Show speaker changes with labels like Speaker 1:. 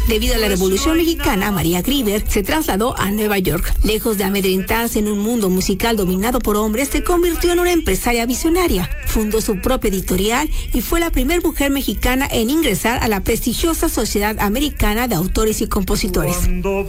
Speaker 1: Debido a la Revolución Mexicana, María Grieber se trasladó a Nueva York. Lejos de amedrentarse en un mundo musical dominado por hombres, se convirtió en una empresaria visionaria. Fundó su propia editorial y fue la primera mujer mexicana en ingresar a la prestigiosa Sociedad Americana de Autores y Compositores.